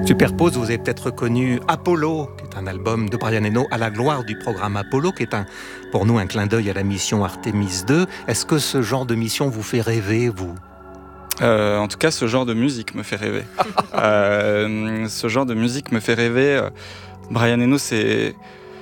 Superpose, vous avez peut-être reconnu Apollo, qui est un album de Brian Eno à la gloire du programme Apollo, qui est pour nous un clin d'œil à la mission Artemis 2. Est-ce que ce genre de mission vous fait rêver, vous ? En tout cas, ce genre de musique me fait rêver. Ce genre de musique me fait rêver. Brian Eno, c'est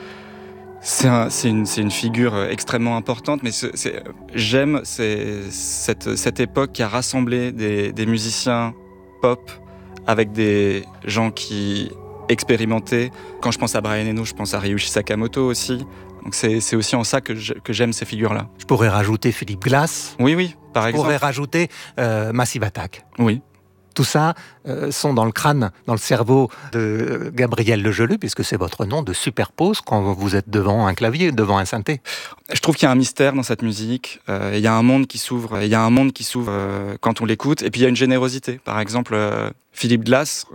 une figure extrêmement importante, mais j'aime cette époque qui a rassemblé des musiciens pop avec des gens qui expérimentaient. Quand je pense à Brian Eno, je pense à Ryuichi Sakamoto aussi. Donc c'est aussi en ça que j'aime ces figures-là. Je pourrais rajouter Philippe Glass. Oui, par exemple. Je pourrais rajouter Massive Attack. Oui. Tout ça sont dans le crâne, dans le cerveau de Gabriel Legeleu, puisque c'est votre nom, de Superpose, quand vous êtes devant un clavier, devant un synthé. Je trouve qu'il y a un mystère dans cette musique. Il y a un monde qui s'ouvre. Quand on l'écoute. Et puis il y a une générosité. Par exemple, Philippe Glass,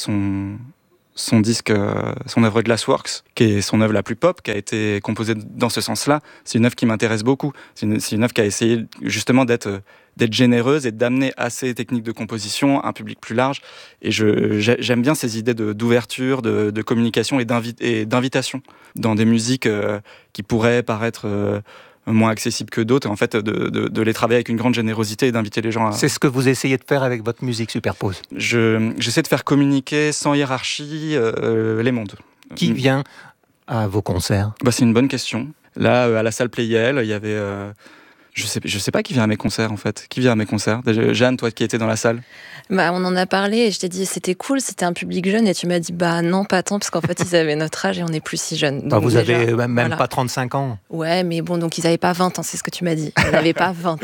son disque, son œuvre Glassworks, qui est son œuvre la plus pop, qui a été composée dans ce sens-là, c'est une œuvre qui m'intéresse beaucoup. C'est une œuvre qui a essayé justement d'être généreuse et d'amener à ces techniques de composition un public plus large. Et j'aime bien ces idées d'ouverture, de communication et d'invitation dans des musiques qui pourraient paraître moins accessibles que d'autres, et en fait de les travailler avec une grande générosité et d'inviter les gens à... C'est ce que vous essayez de faire avec votre musique Superpose. J'essaie de faire communiquer sans hiérarchie les mondes. Qui vient à vos concerts ? C'est une bonne question. Là, à la salle Playel, il y avait... Je sais pas qui vient à mes concerts, en fait. Qui vient à mes concerts ? Jeanne, toi qui étais dans la salle ? On en a parlé et je t'ai dit c'était cool, c'était un public jeune, et tu m'as dit non, pas tant, parce qu'en fait ils avaient notre âge et on n'est plus si jeunes. Donc, vous avez même voilà. Pas 35 ans. Ouais, mais bon, donc ils n'avaient pas 20 ans, c'est ce que tu m'as dit. Ils n'avaient pas 20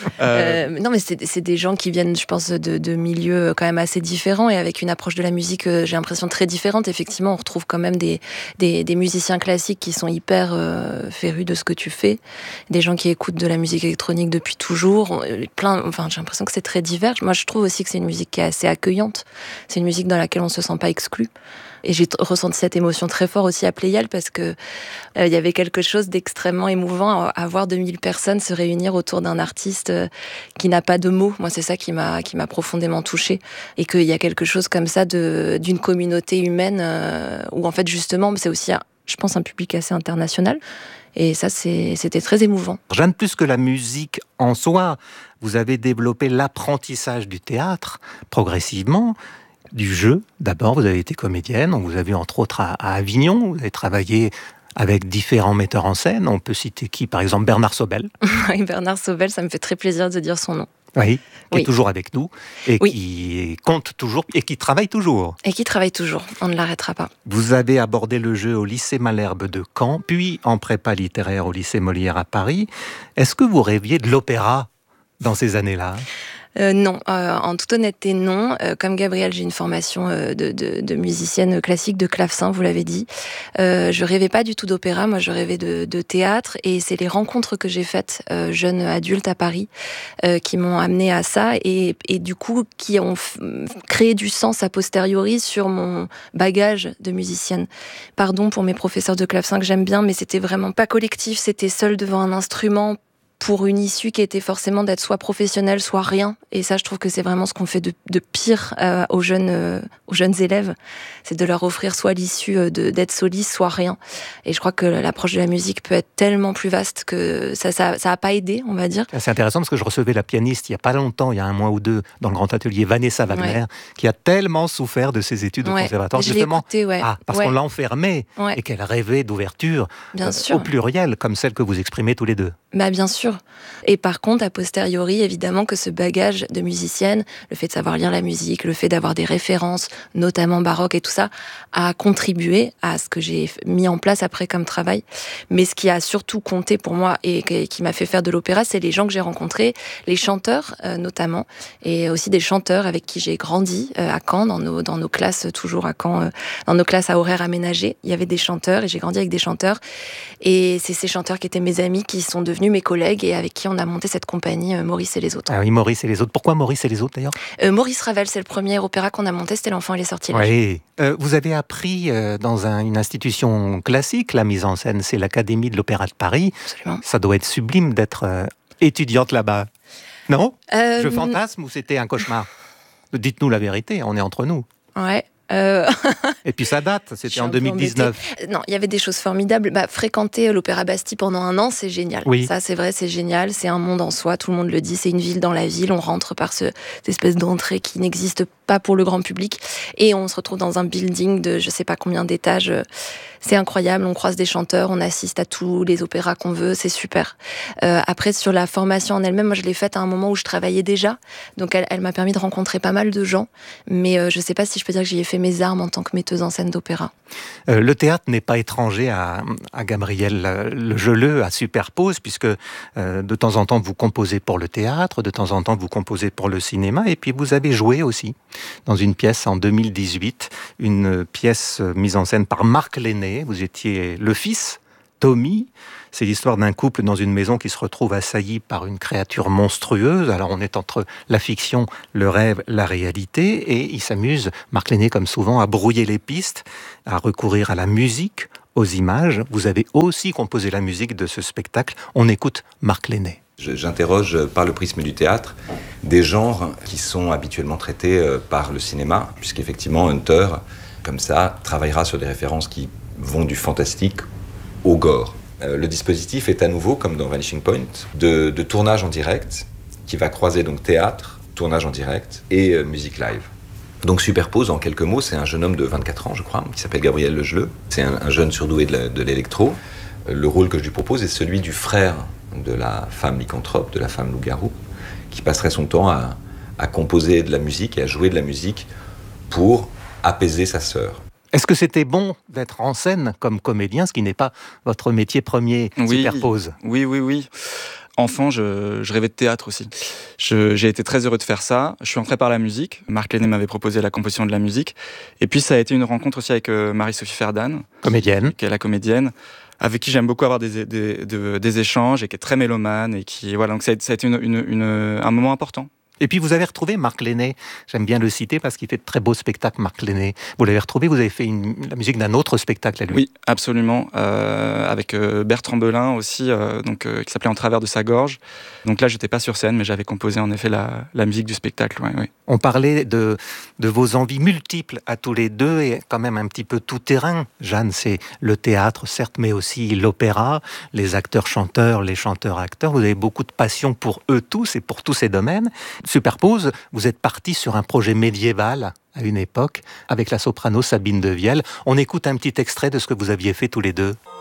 ans. Non, mais c'est des gens qui viennent, je pense, de milieux quand même assez différents et avec une approche de la musique, j'ai l'impression, très différente. Effectivement, on retrouve quand même des musiciens classiques qui sont hyper férus de ce que tu fais, des gens qui écoutent de la musique électronique depuis toujours, j'ai l'impression que c'est très divers. Moi, je trouve aussi que c'est une musique qui est assez accueillante. C'est une musique dans laquelle on ne se sent pas exclu. Et j'ai ressenti cette émotion très fort aussi à Playel, parce que il y avait quelque chose d'extrêmement émouvant à voir 2000 personnes se réunir autour d'un artiste qui n'a pas de mots. Moi, c'est ça qui m'a profondément touchée. Et qu'il y a quelque chose comme ça d'une communauté humaine où, en fait, justement, c'est aussi, je pense, un public assez international. Et ça, c'était très émouvant. Jeanne, plus que la musique en soi, vous avez développé l'apprentissage du théâtre progressivement, du jeu. D'abord, vous avez été comédienne, on vous a vu entre autres à Avignon, vous avez travaillé avec différents metteurs en scène. On peut citer qui ? Par exemple, Bernard Sobel. Oui, Bernard Sobel, ça me fait très plaisir de dire son nom. Oui, qui est toujours avec nous et qui compte toujours et qui travaille toujours. Et qui travaille toujours, on ne l'arrêtera pas. Vous avez abordé le jeu au lycée Malherbe de Caen, puis en prépa littéraire au lycée Molière à Paris. Est-ce que vous rêviez de l'opéra dans ces années-là ? Non, en toute honnêteté, non. Comme Gabrielle, j'ai une formation de musicienne classique, de clavecin, vous l'avez dit. Je rêvais pas du tout d'opéra, moi je rêvais de théâtre, et c'est les rencontres que j'ai faites jeune adulte à Paris qui m'ont amenée à ça, et du coup qui ont créé du sens a posteriori sur mon bagage de musicienne. Pardon pour mes professeurs de clavecin que j'aime bien, mais c'était vraiment pas collectif, c'était seul devant un instrument, pour une issue qui était forcément d'être soit professionnel, soit rien. Et ça, je trouve que c'est vraiment ce qu'on fait de pire aux jeunes élèves. C'est de leur offrir soit l'issue d'être soliste, soit rien. Et je crois que l'approche de la musique peut être tellement plus vaste que ça a pas aidé, on va dire. C'est intéressant parce que je recevais la pianiste il y a pas longtemps, il y a un mois ou deux, dans le grand atelier, Vanessa Wagner, qui a tellement souffert de ses études au conservatoire. Justement, parce qu'on l'a enfermée et qu'elle rêvait d'ouverture au pluriel, comme celle que vous exprimez tous les deux. Bien sûr. Et par contre, a posteriori, évidemment que ce bagage de musicienne, le fait de savoir lire la musique, le fait d'avoir des références, notamment baroques et tout ça, a contribué à ce que j'ai mis en place après comme travail. Mais ce qui a surtout compté pour moi et qui m'a fait faire de l'opéra, c'est les gens que j'ai rencontrés, les chanteurs notamment, et aussi des chanteurs avec qui j'ai grandi à Caen, dans nos classes, toujours à Caen, dans nos classes à horaires aménagés. Il y avait des chanteurs et j'ai grandi avec des chanteurs. Et c'est ces chanteurs qui étaient mes amis, qui sont devenus mes collègues et avec qui on a monté cette compagnie Maurice et les autres. Ah oui, Maurice et les autres. Pourquoi Maurice et les autres d'ailleurs ? Maurice Ravel, c'est le premier opéra qu'on a monté, c'était L'Enfant et les Sortilèges. Oui. Vous avez appris dans une institution classique, la mise en scène, c'est l'Académie de l'Opéra de Paris. Absolument. Ça doit être sublime d'être étudiante là-bas. Non ? Je fantasme ou c'était un cauchemar ? Dites-nous la vérité, on est entre nous. Ouais. Et puis ça date, c'était en 2019. Non, il y avait des choses formidables. Fréquenter l'Opéra Bastille pendant un an, c'est génial. Oui. Ça, c'est vrai, c'est génial. C'est un monde en soi, tout le monde le dit. C'est une ville dans la ville. On rentre par cette espèce d'entrée qui n'existe pas pour le grand public. Et on se retrouve dans un building de je sais pas combien d'étages. C'est incroyable. On croise des chanteurs, on assiste à tous les opéras qu'on veut. C'est super. Après, sur la formation en elle-même, moi, je l'ai faite à un moment où je travaillais déjà. Donc, elle m'a permis de rencontrer pas mal de gens. Mais je sais pas si je peux dire que j'y ai fait mes armes en tant que metteuse en scène d'opéra. Le théâtre n'est pas étranger à Gabrielle Lejeleux, à Superpose, puisque de temps en temps vous composez pour le théâtre, de temps en temps vous composez pour le cinéma, et puis vous avez joué aussi dans une pièce en 2018, une pièce mise en scène par Marc Lenné. Vous étiez le fils, Tommy. C'est l'histoire d'un couple dans une maison qui se retrouve assailli par une créature monstrueuse. Alors on est entre la fiction, le rêve, la réalité, et il s'amuse, Marc Lenné comme souvent, à brouiller les pistes, à recourir à la musique, aux images. Vous avez aussi composé la musique de ce spectacle. On écoute Marc Lenné. J'interroge par le prisme du théâtre des genres qui sont habituellement traités par le cinéma, puisqu'effectivement Hunter, comme ça, travaillera sur des références qui vont du fantastique au gore. Le dispositif est à nouveau, comme dans Vanishing Point, de tournage en direct, qui va croiser donc théâtre, tournage en direct et musique live. Donc Superpose, en quelques mots, c'est un jeune homme de 24 ans, je crois, qui s'appelle Gabriel Lejeleux. C'est un jeune surdoué de l'électro. Le rôle que je lui propose est celui du frère de la femme lycanthrope, de la femme loup-garou, qui passerait son temps à composer de la musique et à jouer de la musique pour apaiser sa sœur. Est-ce que c'était bon d'être en scène comme comédien, ce qui n'est pas votre métier premier, Superpose ? Oui. Enfant, je rêvais de théâtre aussi. J'ai été très heureux de faire ça. Je suis entré par la musique. Marc Lenné m'avait proposé la composition de la musique. Et puis, ça a été une rencontre aussi avec Marie-Sophie Ferdan. Comédienne. Qui est la comédienne, avec qui j'aime beaucoup avoir des échanges et qui est très mélomane. Et qui, voilà, donc ça a été un moment important. Et puis vous avez retrouvé Marc Lenné, j'aime bien le citer parce qu'il fait de très beaux spectacles, Marc Lenné. Vous l'avez retrouvé, vous avez fait la musique d'un autre spectacle à lui. Oui, absolument, avec Bertrand Belin aussi, qui s'appelait En travers de sa gorge. Donc là, j'étais pas sur scène, mais j'avais composé en effet la musique du spectacle. Ouais. On parlait de vos envies multiples à tous les deux et quand même un petit peu tout terrain. Jeanne, c'est le théâtre, certes, mais aussi l'opéra, les acteurs-chanteurs, les chanteurs-acteurs. Vous avez beaucoup de passion pour eux tous et pour tous ces domaines. Superpose, vous êtes parti sur un projet médiéval à une époque avec la soprano Sabine Devielle. On écoute un petit extrait de ce que vous aviez fait tous les deux.